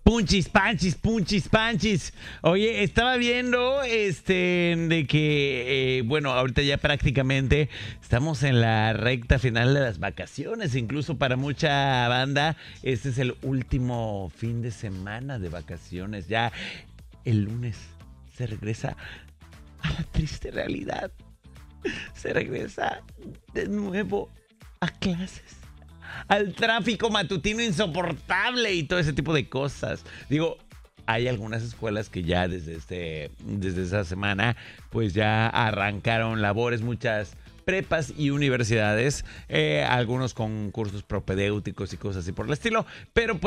Punchis, panchis, punchis, panchis. Oye, estaba viendo de que, bueno, ahorita ya prácticamente estamos en la recta final de las vacaciones. Incluso para mucha banda, este es el último fin de semana de vacaciones. Ya el lunes se regresa a la triste realidad. Se regresa de nuevo a clases, al tráfico matutino insoportable y todo ese tipo de cosas. Digo, hay algunas escuelas que ya desde esa semana pues ya arrancaron labores, muchas prepas y universidades, algunos con cursos propedéuticos y cosas así por el estilo, pero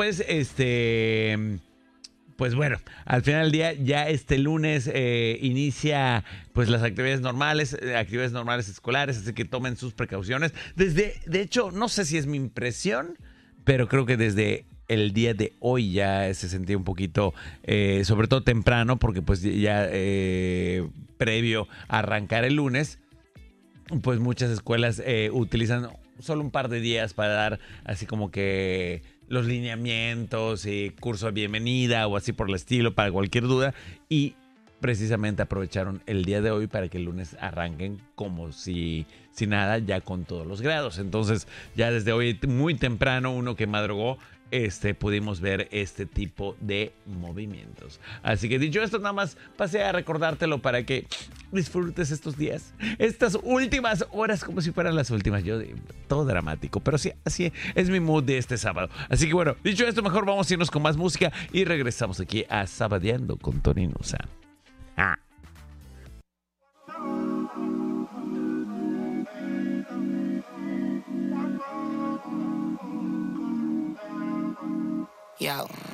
pues bueno, al final del día ya este lunes inicia pues las actividades normales escolares, así que tomen sus precauciones. De hecho, no sé si es mi impresión, pero creo que desde el día de hoy ya se sentía un poquito, sobre todo temprano, porque pues ya previo a arrancar el lunes, pues muchas escuelas utilizan solo un par de días para dar así como que los lineamientos y curso de bienvenida o así por el estilo para cualquier duda, y precisamente aprovecharon el día de hoy para que el lunes arranquen como si nada, ya con todos los grados. Entonces ya desde hoy muy temprano, uno que madrugó, pudimos ver este tipo de movimientos. Así que dicho esto, nada más pasé a recordártelo para que disfrutes estos días, estas últimas horas como si fueran las últimas. Yo, todo dramático, pero sí, así es mi mood de este sábado. Así que bueno, dicho esto, mejor vamos a irnos con más música y regresamos aquí a Sabadeando con Tony Nusa. Yo.